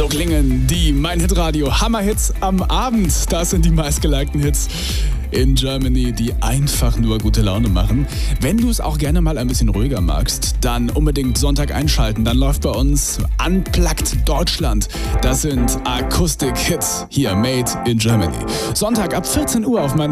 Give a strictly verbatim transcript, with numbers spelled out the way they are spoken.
So klingen die Mein Hit Radio Hammerhits am Abend. Das sind die meistgelikten Hits in Germany, die einfach nur gute Laune machen. Wenn du es auch gerne mal ein bisschen ruhiger magst, dann unbedingt Sonntag einschalten. Dann läuft bei uns Unplugged Deutschland. Das sind Akustik-Hits hier, made in Germany. Sonntag ab vierzehn Uhr auf mein